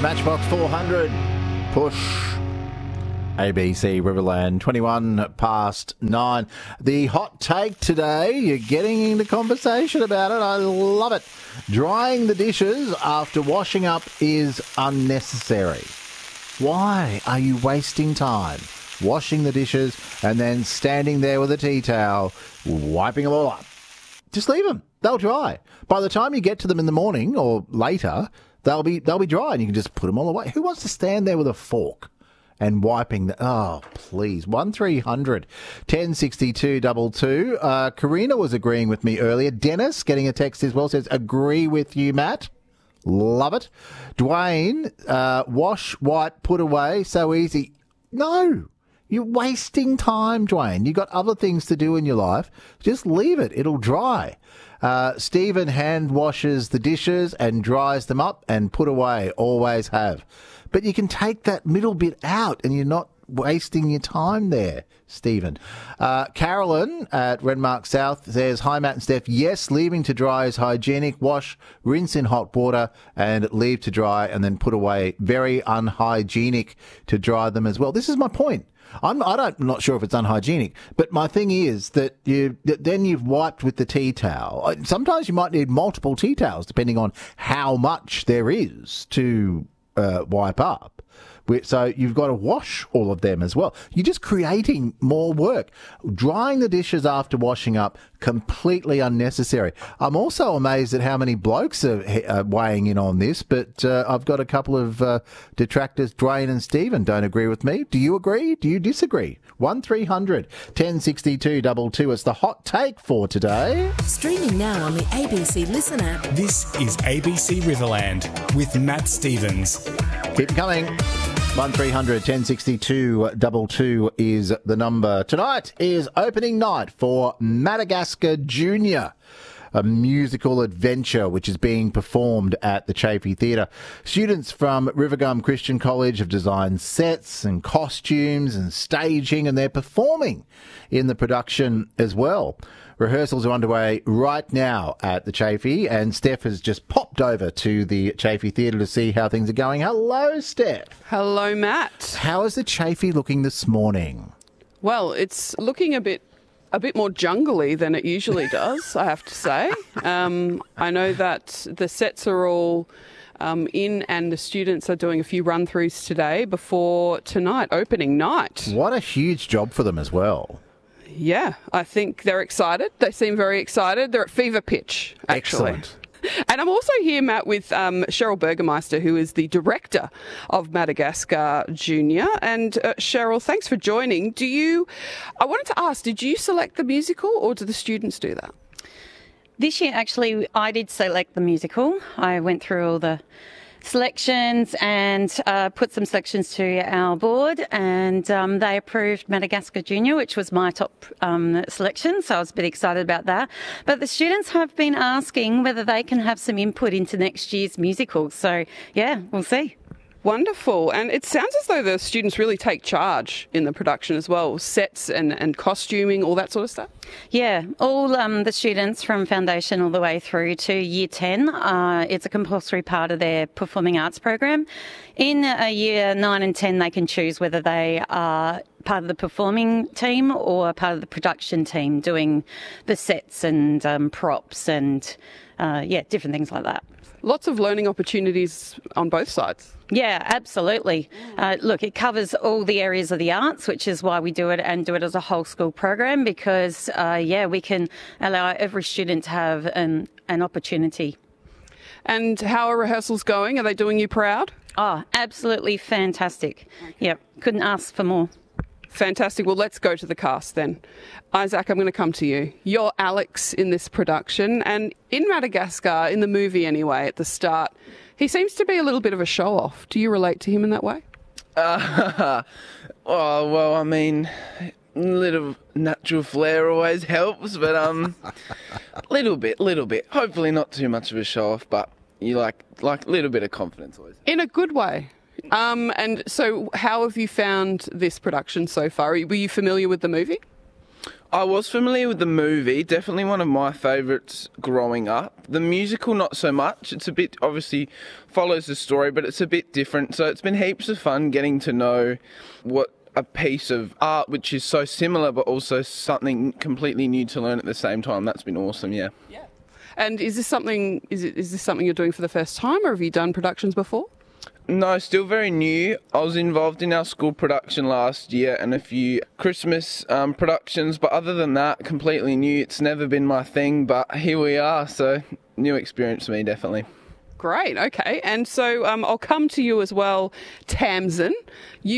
Matchbox 400, push. ABC Riverland, 21 past 9. The hot take today, you're getting into conversation about it. I love it. Drying the dishes after washing up is unnecessary. Why are you wasting time washing the dishes and then standing there with a tea towel, wiping them all up? Just leave them. They'll dry. By the time you get to them in the morning or later, they'll be dry and you can just put them all away. Who wants to stand there with a fork and wiping the... Oh, please. 1300 1062 22. Karina was agreeing with me earlier. Dennis, getting a text as well, says, agree with you, Matt. Love it. Dwayne, wash, wipe, put away. So easy. No. You're wasting time, Dwayne. You've got other things to do in your life. Just leave it. It'll dry. Stephen hand washes the dishes and dries them up and put away. Always have. But you can take that middle bit out and you're not wasting your time there, Stephen. Carolyn at Renmark South says, hi, Matt and Steph. Yes, leaving to dry is hygienic. Wash, rinse in hot water and leave to dry and then put away. Very unhygienic to dry them as well. This is my point. I'm not sure if it's unhygienic, but my thing is that then you've wiped with the tea towel. Sometimes you might need multiple tea towels depending on how much there is to wipe up. So you've got to wash all of them as well. You're just creating more work. Drying the dishes after washing up, completely unnecessary. I'm also amazed at how many blokes are weighing in on this, but I've got a couple of detractors. Dwayne and Stephen don't agree with me. Do you agree? Do you disagree? 1300 1062 22. It's the hot take for today. Streaming now on the ABC Listen app. This is ABC Riverland with Matt Stevens. Keep them coming. 1300 1062 22 is the number. Tonight is opening night for Madagascar Junior, a musical adventure which is being performed at the Chaffey Theatre. Students from Rivergum Christian College have designed sets and costumes and staging, and they're performing in the production as well. Rehearsals are underway right now at the Chaffey, and Steph has just popped over to the Chaffey Theatre to see how things are going. Hello, Steph. Hello, Matt. How is the Chaffey looking this morning? Well, it's looking a bit more jungly than it usually does, I have to say. I know that the sets are all in, and the students are doing a few run-throughs today before tonight, opening night. What a huge job for them as well. Yeah, I think they're excited. They seem very excited. They're at fever pitch, actually. Excellent. And I'm also here, Matt, with Cheryl Burgermeister, who is the director of Madagascar Junior. And Cheryl, thanks for joining. I wanted to ask, did you select the musical or do the students do that? This year, actually, I did select the musical. I went through all the selections and put some selections to our board, and they approved Madagascar Junior, which was my top selection, so I was a bit excited about that. But the students have been asking whether they can have some input into next year's musical, so yeah, we'll see. Wonderful. And it sounds as though the students really take charge in the production as well, sets and costuming, all that sort of stuff. Yeah, all the students from foundation all the way through to year 10, it's a compulsory part of their performing arts program. In year 9 and 10, they can choose whether they are part of the performing team or part of the production team doing the sets and props and, different things like that. Lots of learning opportunities on both sides. Yeah, absolutely. Look, it covers all the areas of the arts, which is why we do it and do it as a whole school program because, we can allow every student to have an opportunity. And how are rehearsals going? Are they doing you proud? Oh, absolutely fantastic. Okay. Yep, couldn't ask for more. Fantastic. Well, let's go to the cast then. Isaac, I'm going to come to you. You're Alex in this production, and in Madagascar, in the movie anyway, at the start, he seems to be a little bit of a show-off. Do you relate to him in that way? A little natural flair always helps, but little bit. Hopefully not too much of a show-off, but you like a little bit of confidence always. In a good way. And so how have you found this production so far? Were you familiar with the movie? I was familiar with the movie, definitely one of my favourites growing up. The musical, not so much. It's a bit, obviously, follows the story, but it's a bit different. So it's been heaps of fun getting to know what a piece of art which is so similar, but also something completely new to learn at the same time. That's been awesome, yeah. And is this something you're doing for the first time, or have you done productions before? No, still very new. I was involved in our school production last year and a few Christmas productions, but other than that, completely new. It's never been my thing, but here we are, so new experience for me, definitely. Great, okay. And so I'll come to you as well, Tamsin. You